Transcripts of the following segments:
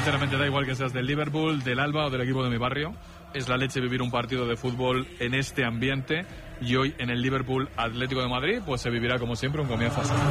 sinceramente da igual que seas del Liverpool, del Alba o del equipo de mi barrio. Es la leche vivir un partido de fútbol en este ambiente, y hoy en el Liverpool Atlético de Madrid pues se vivirá como siempre un comienzo así.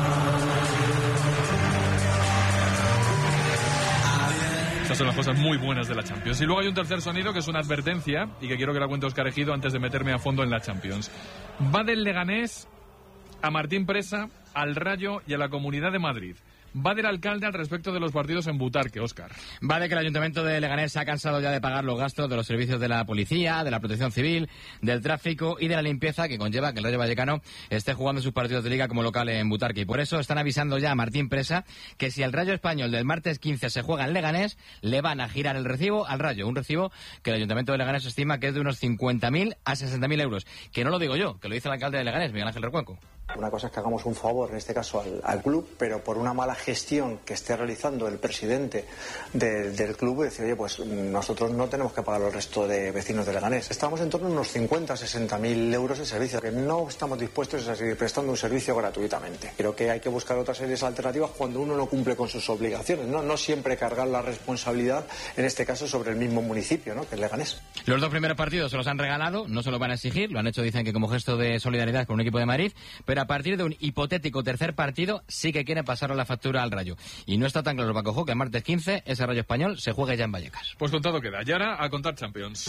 Estas son las cosas muy buenas de la Champions. Y luego hay un tercer sonido que es una advertencia y que quiero que la cuente Óscar Ejido antes de meterme a fondo en la Champions. Va del Leganés a Martín Presa, al Rayo y a la Comunidad de Madrid. Va del alcalde al respecto de los partidos en Butarque, Óscar. Va de que el Ayuntamiento de Leganés se ha cansado ya de pagar los gastos de los servicios de la policía, de la protección civil, del tráfico y de la limpieza que conlleva que el Rayo Vallecano esté jugando sus partidos de liga como local en Butarque. Y por eso están avisando ya a Martín Presa que si el Rayo Español del martes 15 se juega en Leganés, le van a girar el recibo al Rayo. Un recibo que el Ayuntamiento de Leganés estima que es de unos 50.000 a 60.000 euros. Que no lo digo yo, que lo dice el alcalde de Leganés, Miguel Ángel Recuenco. Una cosa es que hagamos un favor, en este caso al club, pero por una mala gestión que esté realizando el presidente del club, decir, oye, pues nosotros no tenemos que pagar al resto de vecinos de Leganés. Estamos en torno a unos 50 a 60.000 euros de servicio, que no estamos dispuestos a seguir prestando un servicio gratuitamente. Creo que hay que buscar otras series alternativas cuando uno no cumple con sus obligaciones, no siempre cargar la responsabilidad, en este caso, sobre el mismo municipio, ¿no?, que es Leganés. Los dos primeros partidos se los han regalado, no se los van a exigir, lo han hecho, dicen que como gesto de solidaridad con un equipo de Madrid, pero a partir de un hipotético tercer partido sí que quieren pasar la factura al Rayo. Y no está tan claro, Paco, que el martes 15 ese Rayo Español se juegue ya en Vallecas. Pues contado queda. Y ahora a contar Champions.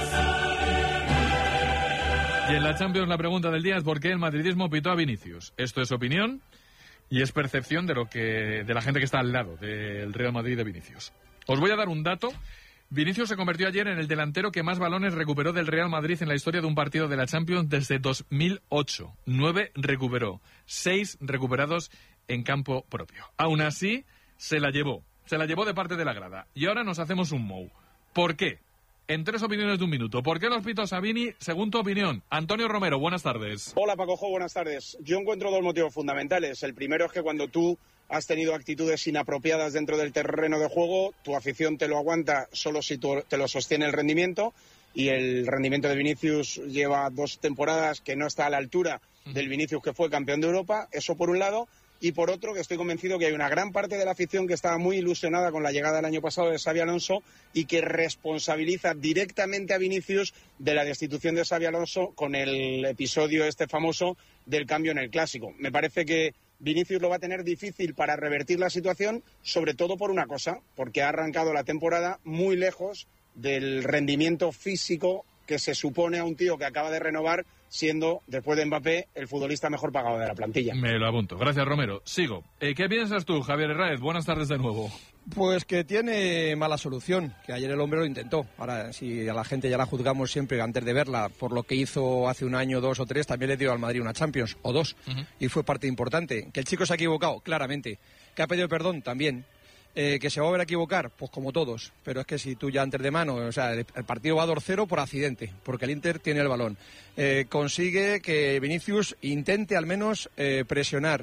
Y en la Champions la pregunta del día es ¿por qué el madridismo pitó a Vinicius? Esto es opinión y es percepción de la gente que está al lado del Real Madrid de Vinicius. Os voy a dar un dato. Vinicius se convirtió ayer en el delantero que más balones recuperó del Real Madrid en la historia de un partido de la Champions desde 2008. 9 recuperó, 6 recuperados en campo propio. Aún así, se la llevó de parte de la grada. Y ahora nos hacemos un mou. ¿Por qué? En 3 opiniones de un minuto. ¿Por qué los pitos a Vini? Según tu opinión. Antonio Romero, buenas tardes. Hola, Pacojo, buenas tardes. Yo encuentro dos motivos fundamentales. El primero es que cuando tú has tenido actitudes inapropiadas dentro del terreno de juego, tu afición te lo aguanta solo si te lo sostiene el rendimiento, y el rendimiento de Vinicius lleva 2 temporadas que no está a la altura del Vinicius que fue campeón de Europa. Eso por un lado. Y por otro, que estoy convencido que hay una gran parte de la afición que estaba muy ilusionada con la llegada del año pasado de Xabi Alonso y que responsabiliza directamente a Vinicius de la destitución de Xabi Alonso con el episodio famoso del cambio en el Clásico. Me parece que Vinicius lo va a tener difícil para revertir la situación, sobre todo por una cosa, porque ha arrancado la temporada muy lejos del rendimiento físico que se supone a un tío que acaba de renovar, siendo, después de Mbappé, el futbolista mejor pagado de la plantilla. Me lo apunto. Gracias, Romero. Sigo. ¿Qué piensas tú, Javier Herráez? Buenas tardes de nuevo. Pues que tiene mala solución, que ayer el hombre lo intentó. Ahora, si a la gente ya la juzgamos siempre antes de verla por lo que hizo hace un año, 2 o 3, también le dio al Madrid una Champions, o 2, y fue parte importante. Que el chico se ha equivocado, claramente. Que ha pedido perdón, también. Que se va a volver a equivocar, pues como todos, pero es que si tú ya antes de mano, o sea, el partido va 2-0 por accidente, porque el Inter tiene el balón, consigue que Vinicius intente al menos presionar,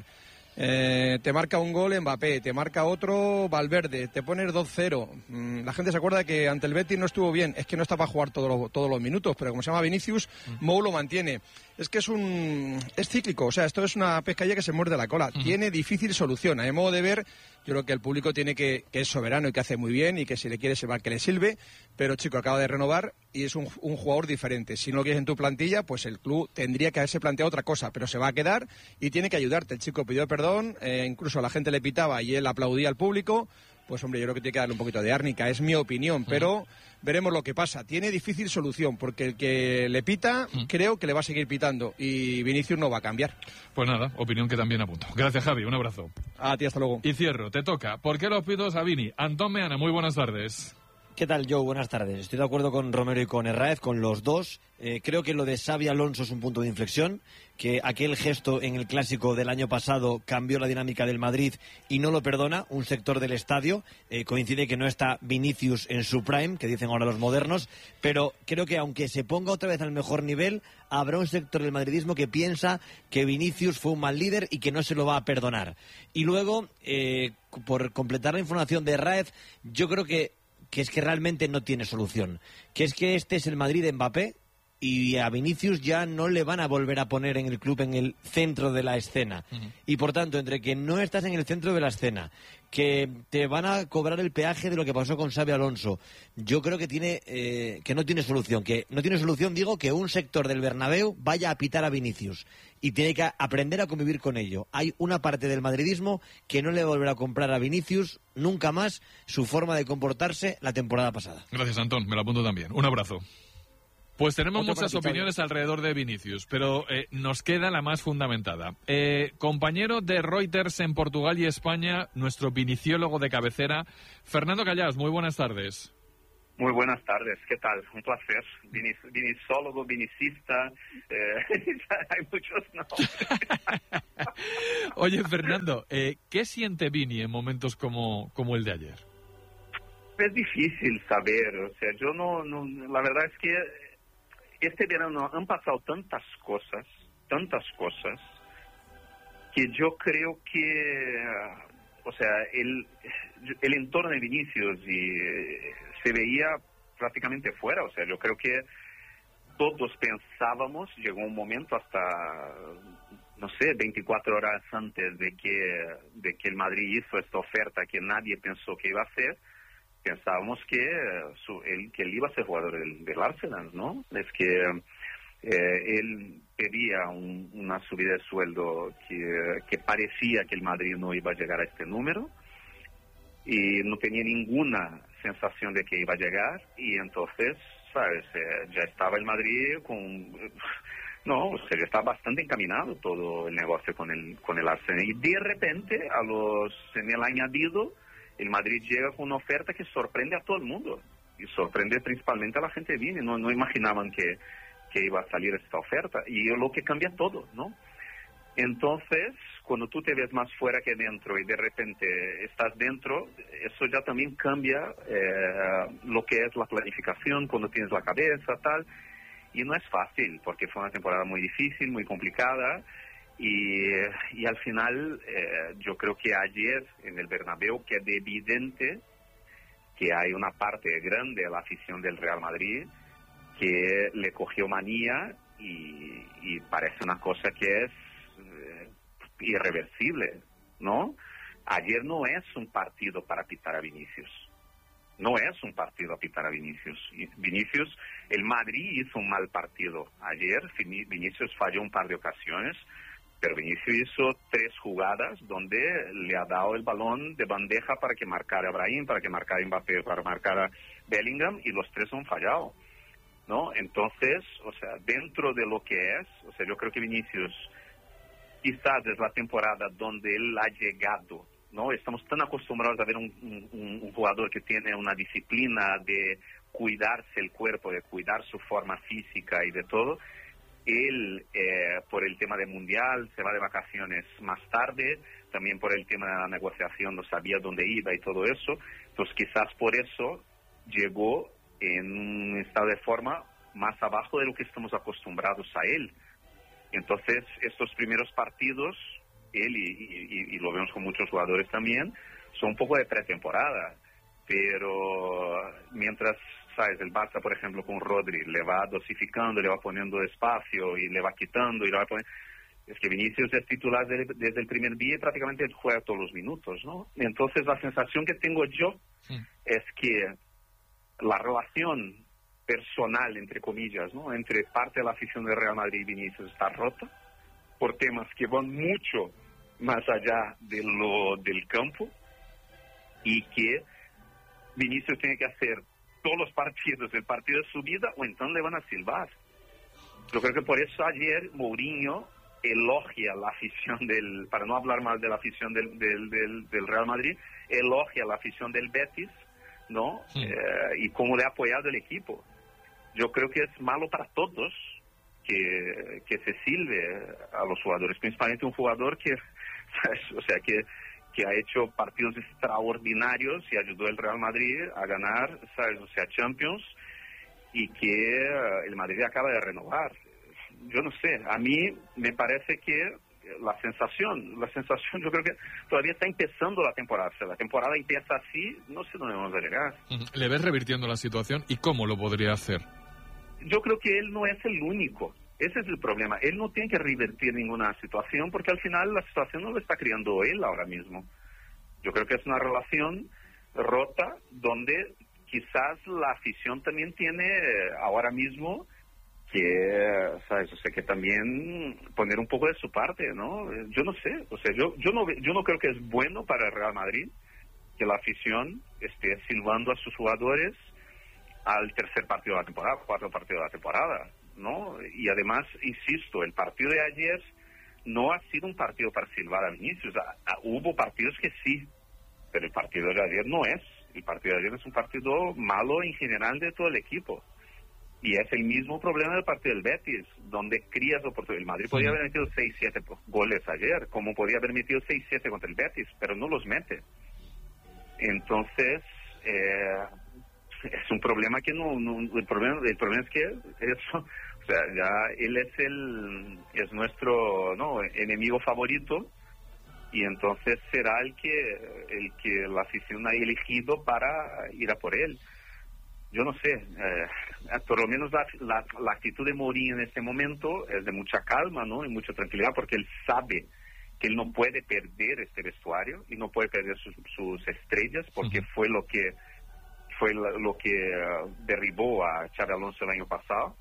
te marca un gol Mbappé, te marca otro Valverde, te pones 2-0, la gente se acuerda que ante el Betis no estuvo bien, es que no está para jugar todos los minutos, pero como se llama Vinicius, Mou lo mantiene. Es que es cíclico, o sea, esto es una pescadilla que se muerde la cola, tiene difícil solución. A mi modo de ver, yo creo que el público tiene que es soberano y que hace muy bien y que si le quiere salvar que le sirve, pero chico, acaba de renovar y es un jugador diferente. Si no lo quieres en tu plantilla, pues el club tendría que haberse planteado otra cosa, pero se va a quedar y tiene que ayudarte. El chico pidió perdón, incluso la gente le pitaba y él aplaudía al público. Pues hombre, yo creo que tiene que darle un poquito de árnica, es mi opinión, pero veremos lo que pasa. Tiene difícil solución, porque el que le pita, creo que le va a seguir pitando, y Vinicius no va a cambiar. Pues nada, opinión que también apunto. Gracias, Javi, un abrazo. A ti, hasta luego. Y cierro, te toca. ¿Por qué los pitos a Vini? Antón Meana, muy buenas tardes. ¿Qué tal, Joe? Buenas tardes. Estoy de acuerdo con Romero y con Herráez, con los dos. Creo que lo de Xabi Alonso es un punto de inflexión, que aquel gesto en el Clásico del año pasado cambió la dinámica del Madrid y no lo perdona un sector del estadio. Coincide que no está Vinicius en su prime, que dicen ahora los modernos, pero creo que aunque se ponga otra vez al mejor nivel, habrá un sector del madridismo que piensa que Vinicius fue un mal líder y que no se lo va a perdonar. Y luego, por completar la información de Herráez, yo creo que es que realmente no tiene solución. Que es que este es el Madrid de Mbappé, y a Vinicius ya no le van a volver a poner en el club en el centro de la escena. Y por tanto, entre que no estás en el centro de la escena, que te van a cobrar el peaje de lo que pasó con Xabi Alonso, yo creo que no tiene solución. Que no tiene solución, digo, que un sector del Bernabéu vaya a pitar a Vinicius. Y tiene que aprender a convivir con ello. Hay una parte del madridismo que no le volverá a comprar a Vinicius nunca más su forma de comportarse la temporada pasada. Gracias, Antón. Me lo apunto también. Un abrazo. Pues tenemos muchas opiniones alrededor de Vinicius, pero nos queda la más fundamentada. Compañero de Reuters en Portugal y España, nuestro viniciólogo de cabecera, Fernando Callás. Muy buenas tardes. Muy buenas tardes, ¿qué tal? Un placer. Vinicólogo, vinicista, hay muchos nombres. Oye, Fernando, ¿qué siente Vini en momentos como el de ayer? Es difícil saber, o sea, yo no, la verdad es que este verano han pasado tantas cosas, que yo creo que, o sea, el entorno de Vinicius se veía prácticamente fuera, o sea, yo creo que todos pensábamos, llegó un momento hasta, no sé, 24 horas antes de que el Madrid hizo esta oferta que nadie pensó que iba a hacer, pensábamos que él iba a ser jugador del Arsenal, ¿no? Es que él pedía una subida de sueldo que parecía que el Madrid no iba a llegar a este número y no tenía ninguna sensación de que iba a llegar y entonces, ¿sabes? Ya estaba el Madrid No, o sea, ya está bastante encaminado todo el negocio con el Arsenal y de repente, en el añadido, el Madrid llega con una oferta que sorprende a todo el mundo y sorprende principalmente a la gente de Vini. No imaginaban que iba a salir esta oferta y lo que cambia todo, ¿no? Entonces, cuando tú te ves más fuera que dentro y de repente estás dentro, eso ya también cambia lo que es la planificación cuando tienes la cabeza, tal. Y no es fácil porque fue una temporada muy difícil, muy complicada. Y al final yo creo que ayer en el Bernabéu quedó evidente que hay una parte grande de la afición del Real Madrid que le cogió manía y parece una cosa que es irreversible, ¿no? Ayer no es un partido para pitar a Vinicius. No es un partido a pitar a Vinicius. Vinicius, el Madrid hizo un mal partido ayer. Vinicius falló un par de ocasiones. Pero Vinicius hizo 3 jugadas donde le ha dado el balón de bandeja para que marcara a Brahim, para que marcara a Mbappé, para marcar a Bellingham, y los 3 han fallado, ¿no? Entonces, o sea, dentro de lo que es, o sea, yo creo que Vinicius quizás es la temporada donde él ha llegado, ¿no? Estamos tan acostumbrados a ver un jugador que tiene una disciplina de cuidarse el cuerpo, de cuidar su forma física y de todo. Él, por el tema del Mundial, se va de vacaciones más tarde, también por el tema de la negociación no sabía dónde iba y todo eso, pues quizás por eso llegó en un estado de forma más abajo de lo que estamos acostumbrados a él. Entonces, estos primeros partidos, él y lo vemos con muchos jugadores también, son un poco de pretemporada, pero mientras, ¿sabes? El Barça, por ejemplo, con Rodri, le va dosificando, le va poniendo espacio y le va quitando y le va poniendo... Es que Vinicius es titular desde el primer día y prácticamente juega todos los minutos, ¿no? Entonces la sensación que tengo yo es que la relación personal, entre comillas, ¿no? Entre parte de la afición del Real Madrid y Vinicius está rota por temas que van mucho más allá del campo y que Vinicius tiene que hacer todos los partidos, el partido de su vida, o entonces le van a silbar. Yo creo que por eso ayer Mourinho elogia la afición para no hablar mal de la afición del Real Madrid, elogia la afición del Betis, ¿no? Sí. Y cómo le ha apoyado el equipo. Yo creo que es malo para todos que se silbe a los jugadores, principalmente un jugador que, ¿sabes? O sea, que ha hecho partidos extraordinarios y ayudó al Real Madrid a ganar, ¿sabes? O sea, Champions, y que el Madrid acaba de renovar. Yo no sé, a mí me parece que la sensación, yo creo que todavía está empezando la temporada. Si la temporada empieza así, no sé dónde vamos a llegar. ¿Le ves revirtiendo la situación y cómo lo podría hacer? yo creo que él no es el único. Ese es el problema. Él no tiene que revertir ninguna situación porque al final la situación no lo está creando él ahora mismo. Yo creo que es una relación rota donde quizás la afición también tiene ahora mismo que, ¿sabes? O sea, que también poner un poco de su parte, ¿no? Yo no sé. O sea, yo no creo que es bueno para el Real Madrid que la afición esté silbando a sus jugadores al tercer partido de la temporada, cuarto partido de la temporada, ¿no? Y además, insisto, el partido de ayer no ha sido un partido para silbar a Vinicius. Hubo partidos que sí, pero el partido de ayer no es. El partido de ayer es un partido malo en general de todo el equipo. Y es el mismo problema del partido del Betis, donde crías oportunidades. El Madrid podía haber metido 6-7 goles ayer, como podía haber metido 6-7 contra el Betis, pero no los mete. Entonces, es un problema que el problema es que eso, o sea, ya él es nuestro enemigo favorito, y entonces será el que la afición ha elegido para ir a por él. Yo no sé, por lo menos la actitud de Mourinho en este momento es de mucha calma, ¿no? Y mucha tranquilidad, porque él sabe que él no puede perder este vestuario y no puede perder sus estrellas, porque fue lo que derribó a Xabi Alonso el año pasado.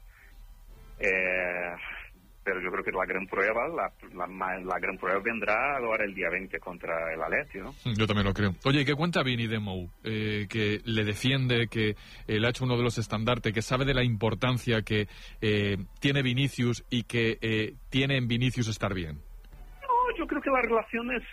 Pero yo creo que la gran prueba la gran prueba vendrá ahora el día 20 contra el Atleti, ¿no? Yo también lo creo. Oye, ¿y qué cuenta Vini de Mou? Que le defiende, que le ha hecho uno de los estandartes, que sabe de la importancia que tiene Vinicius y que tiene en Vinicius estar bien. Yo creo que la relación es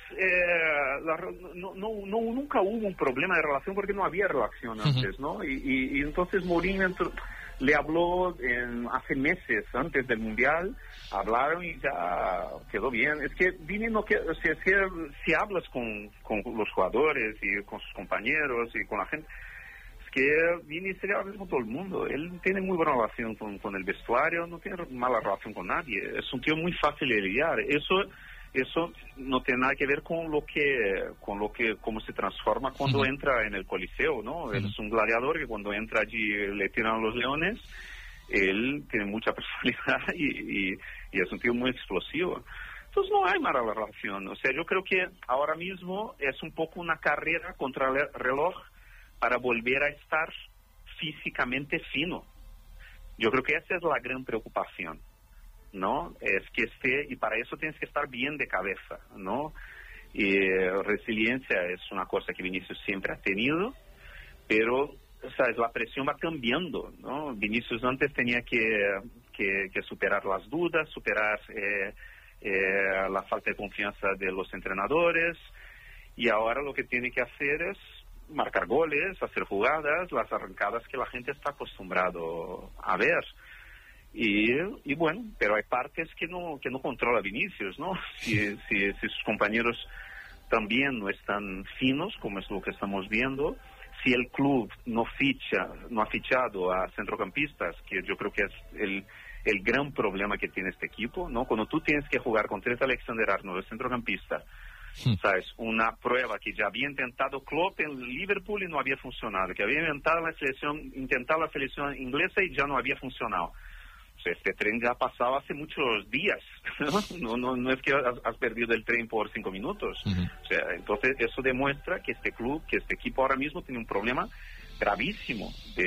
nunca hubo un problema de relación porque no había relación antes, ¿no? Y entonces Mourinho le habló hace meses antes del Mundial, hablaron y ya quedó bien. Es que Vini no que, o sea, si hablas con los jugadores y con sus compañeros y con la gente, es que Vini sería hablar con todo el mundo. Él tiene muy buena relación con el vestuario, no tiene mala relación con nadie. Es un tío muy fácil de lidiar. Eso no tiene nada que ver con cómo se transforma cuando entra en el Coliseo, ¿no? Él es un gladiador que cuando entra allí le tiran los leones. Él tiene mucha personalidad y es un tío muy explosivo. Entonces no hay mala relación. O sea, yo creo que ahora mismo es un poco una carrera contra el reloj para volver a estar físicamente fino. Yo creo que esa es la gran preocupación, ¿no? Es que y para eso tienes que estar bien de cabeza, ¿no? Y resiliencia es una cosa que Vinicius siempre ha tenido, pero, ¿sabes? La presión va cambiando, ¿no? Vinicius antes tenía que superar las dudas, superar la falta de confianza de los entrenadores, y ahora lo que tiene que hacer es marcar goles, hacer jugadas, las arrancadas que la gente está acostumbrado a ver. Y bueno, pero hay partes que no controla Vinicius, ¿no? Si sus compañeros también no están finos, como es lo que estamos viendo, si el club no ha fichado a centrocampistas, que yo creo que es el gran problema que tiene este equipo, ¿no? Cuando tú tienes que jugar con Trent Alexander-Arnold, el centrocampista, ¿sabes? Una prueba que ya había intentado Klopp en Liverpool y no había funcionado, que había intentado la selección inglesa y ya no había funcionado. Este tren ya ha pasado hace muchos días, no es que has perdido el tren por 5 minutos. O sea, entonces eso demuestra que este club, que este equipo ahora mismo tiene un problema gravísimo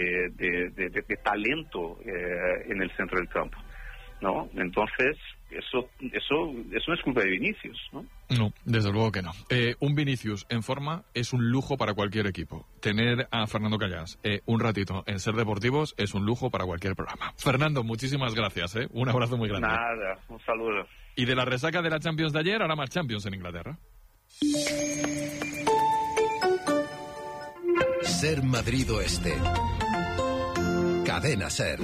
de talento en el centro del campo, ¿no? Entonces eso no es culpa de Vinicius, ¿no? No, desde luego que no. Un Vinicius en forma es un lujo para cualquier equipo. Tener a Fernando Callás un ratito en Ser Deportivos es un lujo para cualquier programa. Fernando, muchísimas gracias, un abrazo muy grande. Nada, un saludo. Y de la resaca de la Champions de ayer, ahora más Champions en Inglaterra. Ser Madrid Oeste. Cadena Ser.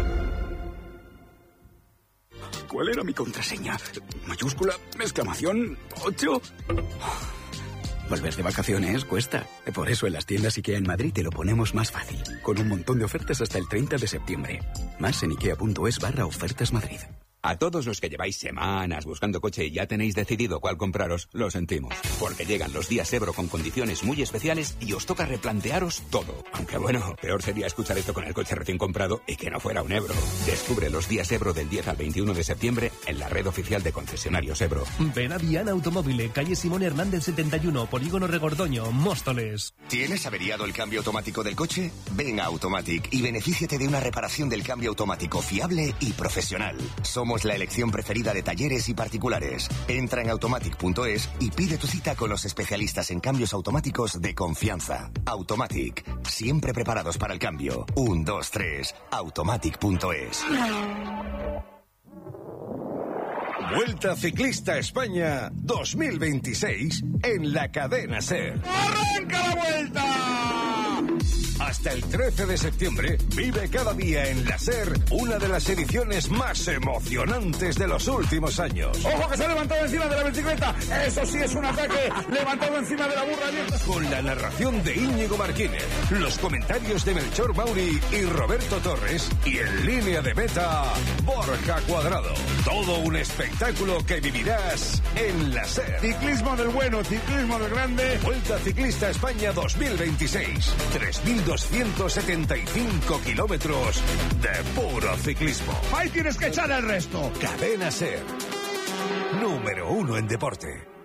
¿Cuál era mi contraseña? ¿Mayúscula? ¿Exclamación? ¿8? Volver de vacaciones cuesta. Por eso en las tiendas IKEA en Madrid te lo ponemos más fácil. Con un montón de ofertas hasta el 30 de septiembre. Más en ikea.es/ofertas Madrid. A todos los que lleváis semanas buscando coche y ya tenéis decidido cuál compraros, lo sentimos. Porque llegan los días Ebro con condiciones muy especiales y os toca replantearos todo. Aunque bueno, peor sería escuchar esto con el coche recién comprado y que no fuera un Ebro. Descubre los días Ebro del 10 al 21 de septiembre en la red oficial de concesionarios Ebro. Ven a Viana Automóvil, calle Simón Hernández 71, Polígono Regordoño, Móstoles. ¿Tienes averiado el cambio automático del coche? Ven a Automatic y benefíciate de una reparación del cambio automático fiable y profesional. Somos la elección preferida de talleres y particulares. Entra en automatic.es y pide tu cita con los especialistas en cambios automáticos de confianza. Automatic, siempre preparados para el cambio. 1, 2, 3, automatic.es. Vuelta Ciclista España 2026 en la cadena SER. ¡Arranca la vuelta! Hasta el 13 de septiembre vive cada día en la SER una de las ediciones más emocionantes de los últimos años. ¡Ojo que se ha levantado encima de la bicicleta! ¡Eso sí es un ataque! ¡Levantado encima de la burra abierta! Con la narración de Íñigo Martínez, los comentarios de Melchor Mauri y Roberto Torres y en línea de meta, Borja Cuadrado. Todo un espectáculo que vivirás en la SER. Ciclismo del bueno, ciclismo del grande. Vuelta Ciclista España 2026. 3.275 kilómetros de puro ciclismo. Ahí tienes que echar el resto. Cadena SER. Número 1 en deporte.